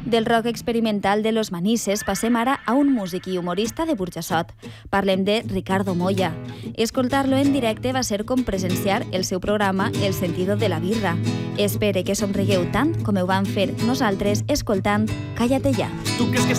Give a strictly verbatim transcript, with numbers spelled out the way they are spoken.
Del rock experimental de Los Manises passem ara a un músic i humorista de Burjassot. Parlem de Ricardo Moya. Escoltar-lo en directe va ser com presenciar el seu programa El sentido de la birra. Espere que somrigueu tant com ho vam fer nosaltres escoltant Cállate ya. ¿Tú crees que